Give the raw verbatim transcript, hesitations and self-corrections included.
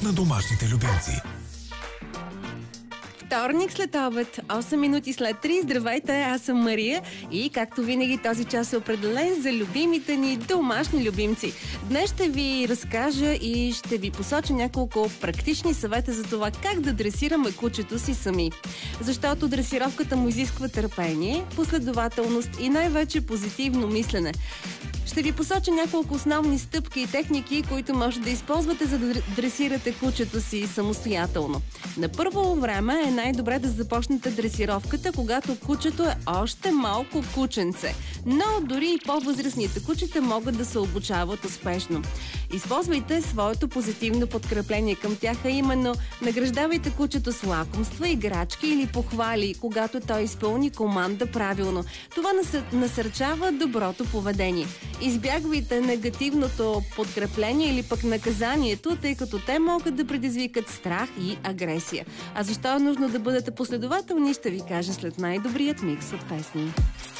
на домашните любимци. Вторник след обед, осем минути след три. Здравейте, аз съм Мария и както винаги този час е определен за любимите ни домашни любимци. Днес ще ви разкажа и ще ви посоча няколко практични съвета за това как да дресираме кучето си сами. Защото дресировката му изисква търпение, последователност и най-вече позитивно мислене. Ще ви посоча няколко основни стъпки и техники, които може да използвате, за да дресирате кучето си самостоятелно. На първо време е най-добре да започнете дресировката, когато кучето е още малко кученце. Но дори и по-възрастните кучета могат да се обучават успешно. Използвайте своето позитивно подкрепление към тях, а именно награждавайте кучето с лакомства, играчки или похвали, когато той изпълни команда правилно. Това насърчава доброто поведение. Избягвайте негативното подкрепление или пък наказанието, тъй като те могат да предизвикат страх и агресия. А защо е нужно да бъдете последователни, ще ви кажа след най-добрият микс от песни.